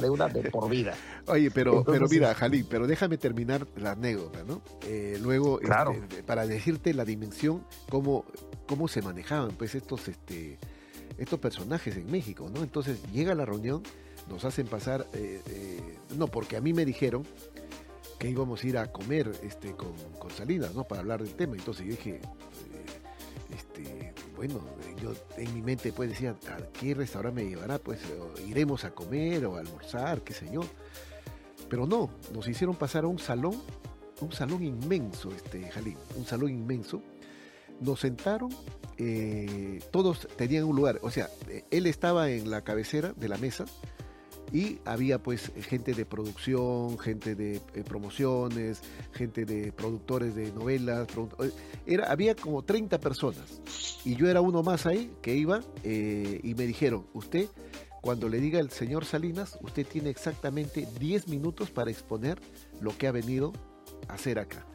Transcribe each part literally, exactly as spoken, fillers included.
deuda de por vida. Oye, pero, Entonces, pero mira, Jalín, pero déjame terminar la anécdota, ¿no? Eh, luego, claro. este, para decirte la dimensión, cómo, cómo se manejaban pues estos, este, estos personajes en México, ¿no? Entonces llega la reunión, nos hacen pasar, eh, eh, no, porque a mí me dijeron que íbamos a ir a comer este, con, con Salinas, ¿no? Para hablar del tema. Entonces yo dije, eh, este, bueno, yo en mi mente pues decía, ¿a qué restaurante me llevará? Pues iremos a comer o a almorzar, qué sé yo. Pero no, nos hicieron pasar a un salón, un salón inmenso, este, Jalín, un salón inmenso. Nos sentaron, eh, todos tenían un lugar, o sea, él estaba en la cabecera de la mesa, y había pues gente de producción, gente de eh, promociones, gente de productores de novelas, produ- era, había como treinta personas, y yo era uno más ahí que iba, eh, y me dijeron, usted, cuando le diga el señor Salinas, usted tiene exactamente diez minutos para exponer lo que ha venido a hacer acá.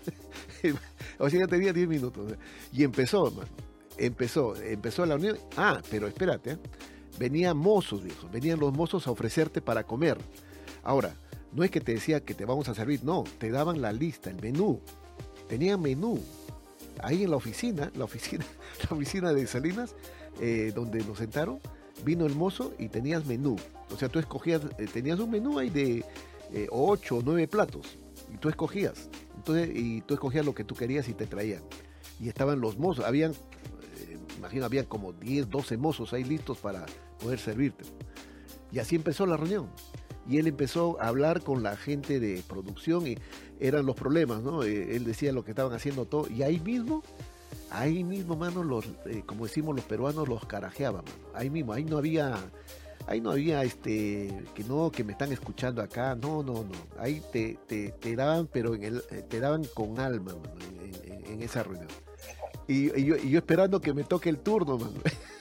O sea, ya tenía diez minutos, y empezó, hermano, empezó, empezó la unión, ah, pero espérate, ¿eh? Venían mozos, viejo, venían los mozos a ofrecerte para comer. Ahora, no es que te decía que te vamos a servir, no, te daban la lista, el menú. Tenían menú. Ahí en la oficina, la oficina, la oficina de Salinas, eh, donde nos sentaron, vino el mozo y tenías menú. O sea, tú escogías, eh, tenías un menú ahí de eh, ocho o nueve platos, y tú escogías. Entonces, y tú escogías lo que tú querías y te traían. Y estaban los mozos, habían, eh, imagino, había como diez, doce mozos ahí listos para poder servirte. Y así empezó la reunión. Y él empezó a hablar con la gente de producción y eran los problemas, ¿no? Eh, él decía lo que estaban haciendo todo. Y ahí mismo, ahí mismo, mano, los, eh, como decimos los peruanos, los carajeaban, mano. Ahí mismo, ahí no había, ahí no había, este, que no, que me están escuchando acá. No, no, no. Ahí te, te, te daban, pero en el, te daban con alma, mano, en, en, en esa reunión. Y, y, yo, y yo esperando que me toque el turno, mano.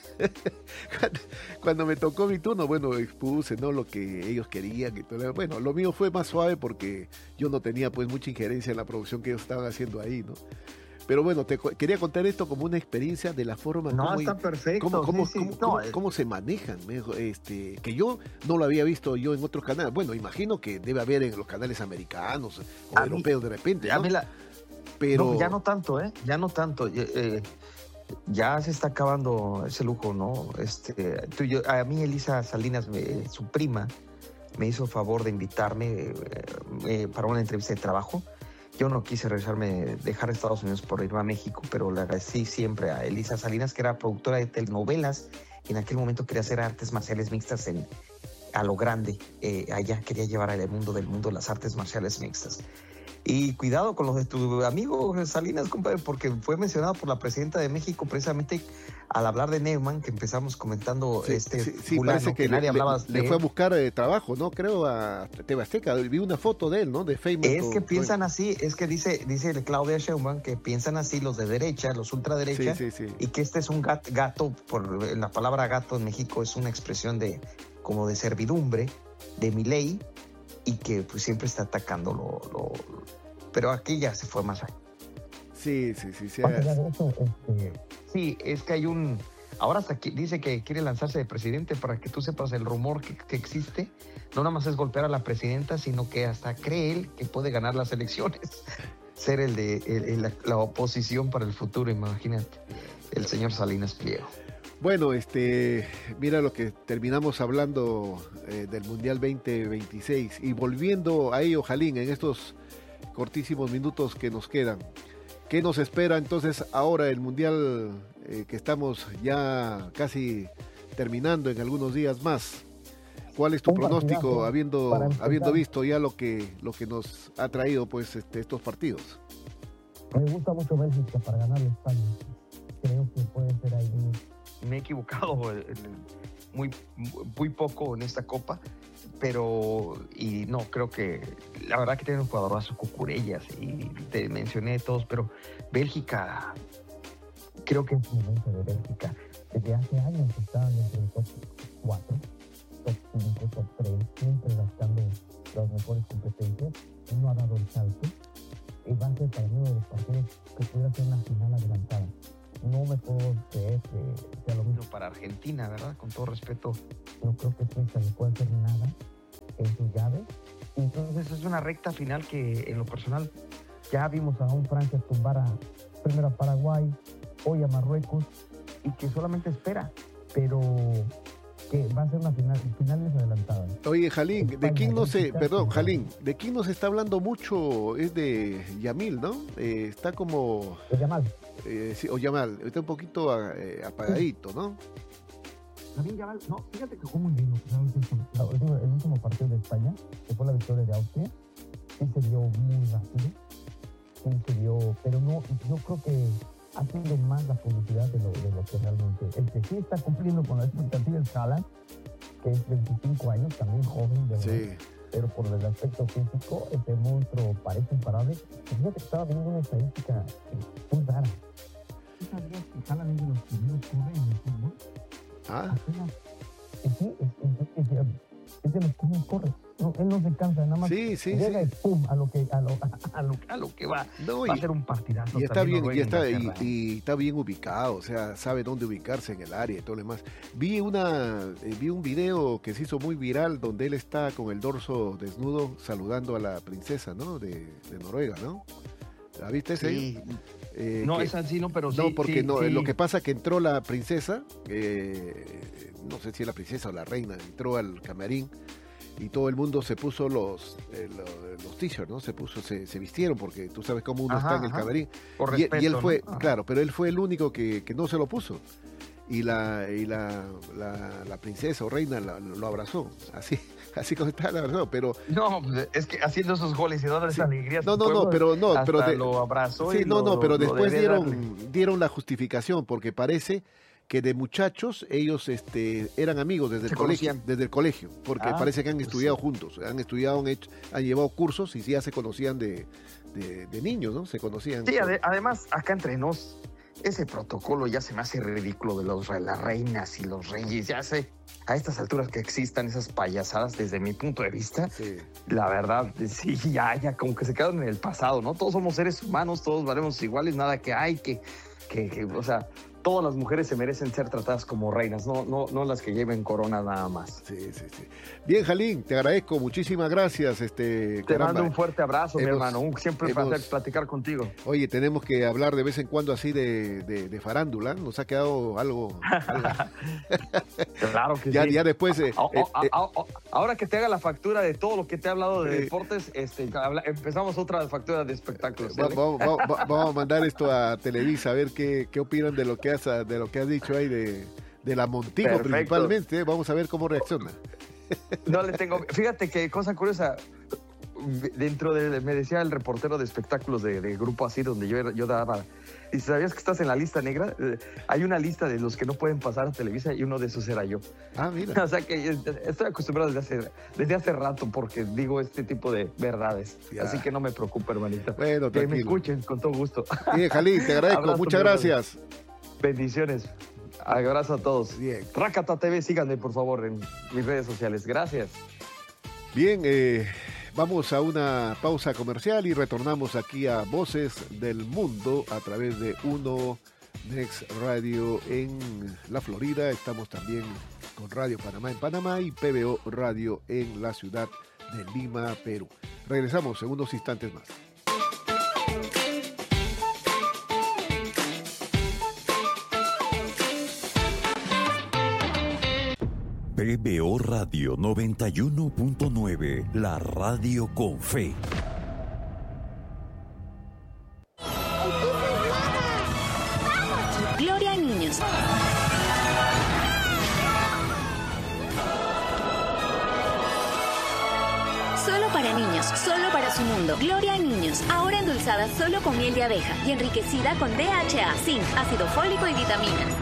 Cuando, cuando me tocó mi turno, bueno, expuse, ¿no? Lo que ellos querían y todo. Bueno, lo mío fue más suave porque yo no tenía pues mucha injerencia en la producción que ellos estaban haciendo ahí, ¿no? Pero bueno, te quería contar esto como una experiencia de la forma no, como, está perfecto, cómo, cómo, sí, sí. cómo, No, cómo, es... cómo se manejan, este, que yo no lo había visto yo en otros canales. Bueno, imagino que debe haber en los canales americanos o a europeos mí, de repente, ¿no? La... Pero no, ya no tanto, ¿eh? Ya no tanto. Eh, ya se está acabando ese lujo, ¿no? Este, tú, yo, a mí Elisa Salinas, me, su prima, me hizo favor de invitarme eh, eh, para una entrevista de trabajo. Yo no quise regresarme, dejar Estados Unidos por irme a México, pero le agradecí siempre a Elisa Salinas, que era productora de telenovelas. En aquel momento quería hacer artes marciales mixtas en, a lo grande. Eh, allá quería llevar al mundo del mundo las artes marciales mixtas. Y cuidado con los de tu amigo Salinas, compadre, porque fue mencionado por la presidenta de México precisamente al hablar de Neumann, que empezamos comentando sí, este sí, sí, fulano, parece que, que nadie le, hablaba le, de le fue a buscar eh, trabajo, ¿no? Creo a T V Azteca, vi una foto de él, ¿no? De Facebook. Es que piensan así, es que dice, dice Claudia Sheinbaum que piensan así los de derecha, los ultraderecha, sí, sí, sí. y que este es un gato, gato, por la palabra gato en México es una expresión de como de servidumbre, de Milei, y que pues siempre está atacando lo... lo pero aquí ya se fue más allá. Sí, sí, sí. Sí, eso, este, sí, es que hay un... Ahora hasta aquí dice que quiere lanzarse de presidente, para que tú sepas el rumor que, que existe. No nada más es golpear a la presidenta, sino que hasta cree él que puede ganar las elecciones. Ser el de el, el, la, la oposición para el futuro, imagínate. El señor Salinas Pliego. Bueno, este, mira lo que terminamos hablando eh, del Mundial veinte veintiséis. Y volviendo a ello, Jalín, en estos cortísimos minutos que nos quedan, ¿qué nos espera entonces ahora el Mundial eh, que estamos ya casi terminando en algunos días más? ¿Cuál es tu pronóstico habiendo, habiendo visto ya lo que, lo que nos ha traído pues este, estos partidos? Me gusta mucho Bélgica para ganar España. Creo que puede ser ahí. Me he equivocado muy, muy poco en esta Copa, pero y no, creo que la verdad que tiene un jugadorazo, Cucurellas, y te mencioné todos, pero Bélgica, creo que es momento de Bélgica. Desde hace años estaban entre el top cuatro, top cinco, top tres, siempre gastando las mejores competencias, y no ha dado el salto. Y va a ser para mí uno de los partidos que pudiera ser una final adelantada. No me puedo creer que sea lo mismo para Argentina, ¿verdad? Con todo respeto. No creo que Suiza le pueda hacer nada en sus llaves. Entonces es una recta final que en lo personal ya vimos a un Francia tumbar a, primero a Paraguay, hoy a Marruecos, y que solamente espera, pero que va a ser una final, finales adelantadas. Oye, Jalín, ¿de quién no se, perdón, Jalín, de quién no se está hablando mucho? Es de Yamil, ¿no? Eh, está como... De Yamal. Eh, sí, o Yamal, está un poquito eh, apagadito, ¿no? También Yamal, no, fíjate que jugó muy bien el último, el último partido de España, que fue la victoria de Austria, sí se vio muy rápido, sí se vio, pero no, yo creo que ha sido más la publicidad de lo, de lo que realmente. El que sí está cumpliendo con la expectativa es Haaland, que es veinticinco años, también joven, de verdad. Sí. Pero por el aspecto físico, ese monstruo parece imparable. Fíjate que estaba viendo una estadística muy rara. ¿Tú sabías que Haaland es de los primeros corre en el fútbol? Ah. Apenas, sí, es, es, es, es, es de los primeros corre. No, él no se cansa, nada más sí, sí, llega sí. y pum, a lo que, a lo, a lo, a lo que va. No, va y, a ser un partidazo. Y está bien, y está, y, ¿eh? y está bien ubicado, o sea, sabe dónde ubicarse en el área y todo lo demás. Vi una, eh, vi un video que se hizo muy viral donde él está con el dorso desnudo saludando a la princesa, ¿no? De, de Noruega, ¿no? ¿La viste ese? Sí. Eh, no, que, es así, no, pero sí. No, porque sí, no, sí. lo que pasa es que entró la princesa, eh, no sé si es la princesa o la reina, entró al camarín y todo el mundo se puso los eh, los, los t-shirts, ¿no? Se puso, se, se vistieron porque tú sabes cómo uno ajá, está en el ajá. camarín. Por Y, respeto, y él fue, ¿no? claro, pero él fue el único que, que no se lo puso. Y la y la, la, la princesa o reina la, lo abrazó, así así como está, la abrazó, pero... No, es que haciendo esos goles y dando sí. esa alegría... No, no, no, pero no, hasta pero... De, lo abrazó sí, y no, lo, no, pero lo, después lo dieron, dieron la justificación, porque parece que de muchachos ellos este, eran amigos desde el colegio, desde el colegio, porque ah, parece que han estudiado sí. juntos, han estudiado, han, hecho, han llevado cursos y ya se conocían de, de, de niños, ¿no? Se conocían. Sí, ade- además, acá entre nos, ese protocolo ya se me hace ridículo de los, las reinas y los reyes, ya sé, a estas alturas que existan esas payasadas desde mi punto de vista, sí. La verdad, sí, ya, ya como que se quedan en el pasado, ¿no? Todos somos seres humanos, todos valemos iguales, nada que hay que, que, que o sea... Todas las mujeres se merecen ser tratadas como reinas, no, no, no las que lleven corona nada más. Sí, sí, sí. Bien, Jalín, te agradezco, muchísimas gracias. Este, te caramba. Mando un fuerte abrazo, hemos, mi hermano. Un, siempre un hemos, placer platicar contigo. Oye, tenemos que hablar de vez en cuando así de, de, de farándula. Nos ha quedado algo. algo. Claro que ya, sí. Ya después. Eh, oh, oh, eh, oh, oh, ahora que te haga la factura de todo lo que te he hablado de eh, deportes, este, habla, empezamos otra factura de espectáculos. Va, va, va, va, vamos a mandar esto a Televisa a ver qué, qué opinan de lo que has, de lo que has dicho ahí de, de la Montego. Perfecto. Principalmente. ¿eh? Vamos a ver cómo reacciona. No le tengo. Fíjate que cosa curiosa. Dentro de, me decía el reportero de espectáculos de, de grupo así, donde yo, yo daba, y ¿sabías que estás en la lista negra? Eh, hay una lista de los que no pueden pasar a Televisa y uno de esos era yo. Ah, mira. O sea que estoy acostumbrado desde hace, desde hace rato porque digo este tipo de verdades. Ya. Así que no me preocupe, hermanita. Bueno, que me escuchen con todo gusto. Bien, Jalín, te agradezco. Abrazo, muchas gracias. Bendiciones. Abrazo a todos. Bien. Rakata T V, síganme por favor en mis redes sociales. Gracias. Bien, eh, vamos a una pausa comercial y retornamos aquí a Voces del Mundo a través de Uno Next Radio en la Florida. Estamos también con Radio Panamá en Panamá y P B O Radio en la ciudad de Lima, Perú. Regresamos en unos instantes más. P B O Radio noventa y uno punto nueve, la radio con fe. Gloria a niños. Solo para niños, solo para su mundo. Gloria a niños, ahora endulzada solo con miel de abeja y enriquecida con D H A, zinc, ácido fólico y vitaminas.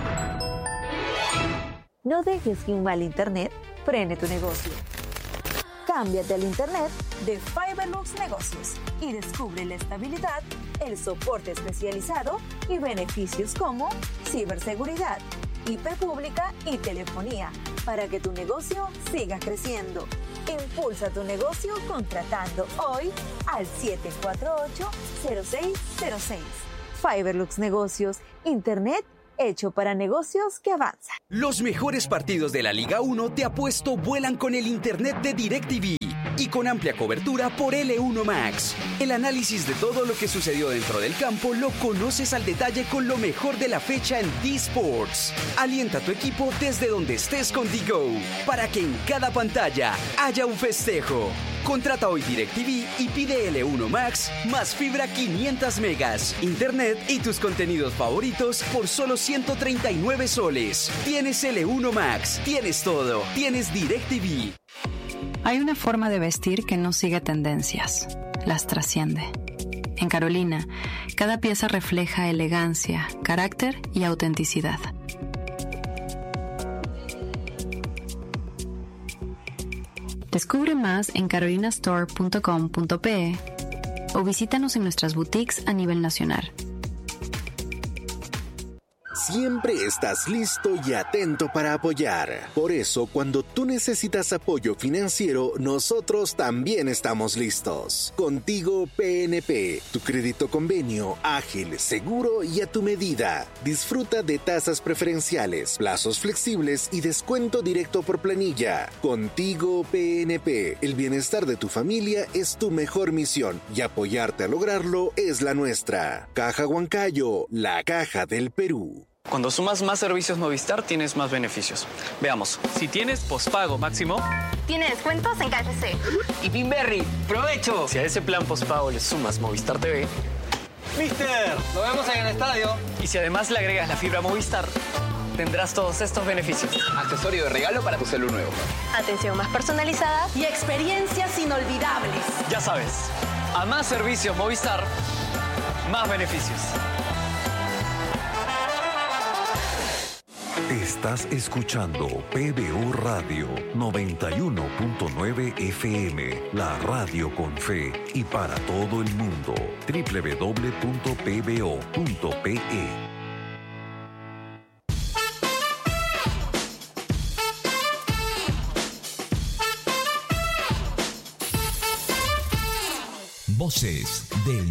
No dejes que un mal internet frene tu negocio. Cámbiate al internet de Fiberlux Negocios y descubre la estabilidad, el soporte especializado y beneficios como ciberseguridad, I P pública y telefonía para que tu negocio siga creciendo. Impulsa tu negocio contratando hoy al siete cuatro ocho, cero seis cero seis. Fiberlux Negocios, internet hecho para negocios que avanzan. Los mejores partidos de la Liga uno te apuesto vuelan con el internet de DirecTV. y con amplia cobertura por L uno Max. El análisis de todo lo que sucedió dentro del campo lo conoces al detalle con lo mejor de la fecha en D-Sports. Alienta a tu equipo desde donde estés con D-Go, para que en cada pantalla haya un festejo. Contrata hoy DirecTV y pide L uno Max más fibra quinientos megas, internet y tus contenidos favoritos por solo ciento treinta y nueve soles. Tienes L uno Max, tienes todo, tienes DirecTV. Hay una forma de vestir que no sigue tendencias, las trasciende. En Carolina, cada pieza refleja elegancia, carácter y autenticidad. Descubre más en carolina store punto com punto pe o visítanos en nuestras boutiques a nivel nacional. Siempre estás listo y atento para apoyar. Por eso, cuando tú necesitas apoyo financiero, nosotros también estamos listos. Contigo P N P, tu crédito convenio, ágil, seguro y a tu medida. Disfruta de tasas preferenciales, plazos flexibles y descuento directo por planilla. Contigo P N P, el bienestar de tu familia es tu mejor misión y apoyarte a lograrlo es la nuestra. Caja Huancayo, la caja del Perú. Cuando sumas más servicios Movistar, tienes más beneficios. Veamos. Si tienes pospago máximo, tiene descuentos en K F C. Y Pinberry, ¡provecho! Si a ese plan pospago le sumas Movistar T V, ¡Mister! ¡Nos vemos en el estadio! Y si además le agregas la fibra Movistar, tendrás todos estos beneficios. Accesorio de regalo para tu celu nuevo. Atención más personalizada y experiencias inolvidables. Ya sabes, a más servicios Movistar, más beneficios. Estás escuchando P B O Radio noventa y uno punto nueve F M, la radio con fe y para todo el mundo. doble u doble u doble u punto p b o punto p e. Voces del